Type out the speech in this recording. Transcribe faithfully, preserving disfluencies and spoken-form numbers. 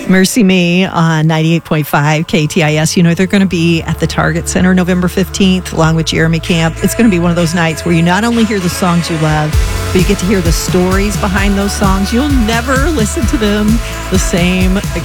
Mercy Me on ninety-eight point five K T I S. You know, they're going to be at the Target Center November fifteenth, along with Jeremy Camp. It's going to be one of those nights where you not only hear the songs you love, but you get to hear the stories behind those songs. You'll never listen to them the same again.